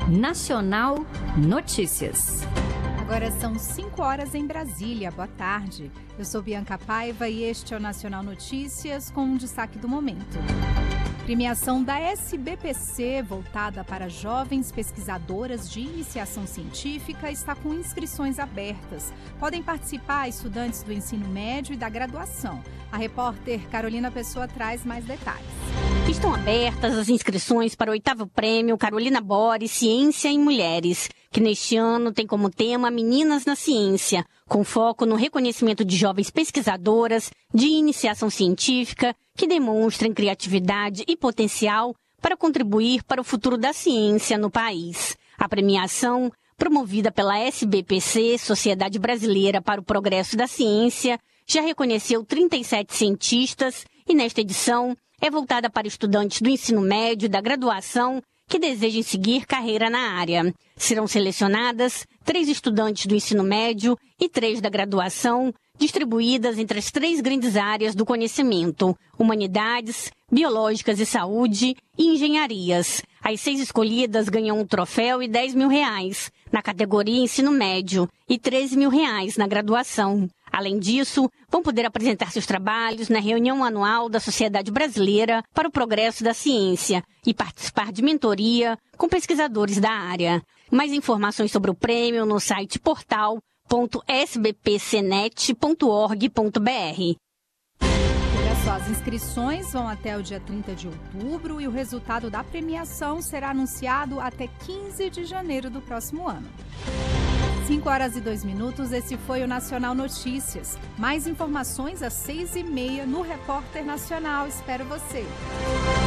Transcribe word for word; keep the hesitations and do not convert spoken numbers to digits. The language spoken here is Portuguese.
Nacional Notícias. Agora são cinco horas em Brasília. Boa tarde. Eu sou Bianca Paiva e este é o Nacional Notícias com um destaque do momento. Premiação da S B P C, voltada para jovens pesquisadoras de iniciação científica, está com inscrições abertas. Podem participar estudantes do ensino médio e da graduação. A repórter Carolina Pessoa traz mais detalhes. Estão abertas as inscrições para o oitavo prêmio Carolina Bores Ciência em Mulheres, que neste ano tem como tema Meninas na Ciência, com foco no reconhecimento de jovens pesquisadoras de iniciação científica que demonstrem criatividade e potencial para contribuir para o futuro da ciência no país. A premiação, promovida pela S B P C, Sociedade Brasileira para o Progresso da Ciência, já reconheceu trinta e sete cientistas e, nesta edição, é voltada para estudantes do ensino médio e da graduação que desejem seguir carreira na área. Serão selecionadas três estudantes do ensino médio e três da graduação, distribuídas entre as três grandes áreas do conhecimento: humanidades, biológicas e saúde e engenharias. As seis escolhidas ganham um troféu e dez mil reais na categoria ensino médio e treze mil reais na graduação. Além disso, vão poder apresentar seus trabalhos na reunião anual da Sociedade Brasileira para o Progresso da Ciência e participar de mentoria com pesquisadores da área. Mais informações sobre o prêmio no site portal ponto s b p c net ponto org ponto b r. Olha só, as inscrições vão até o dia trinta de outubro e o resultado da premiação será anunciado até quinze de janeiro do próximo ano. cinco horas e dois minutos, esse foi o Nacional Notícias. Mais informações às seis e meia no Repórter Nacional. Espero você.